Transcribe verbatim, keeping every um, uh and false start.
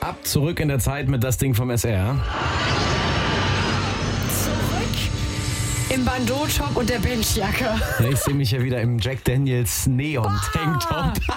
Ab zurück in der Zeit mit das Ding vom S R. Im Bandeau-Top und der Benchjacke. Ja, ich sehe mich ja wieder im Jack Daniels Neon-Tanktop.